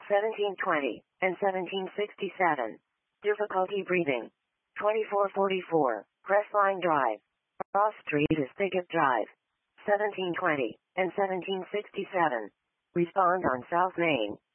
1720, and 1767. Difficulty breathing. 2444, Crestline Drive. Cross Street is Thicket Drive. 1720, and 1767. Respond on South Main.